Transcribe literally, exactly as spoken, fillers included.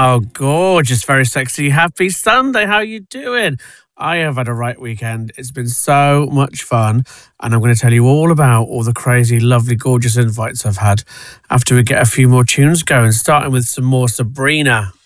Oh, gorgeous, very sexy. Happy Sunday. How you doing? I have had a right weekend. It's been so much fun. And I'm going to tell you all about all the crazy, lovely, gorgeous invites I've had after we get a few more tunes going, starting with some more Sabrina.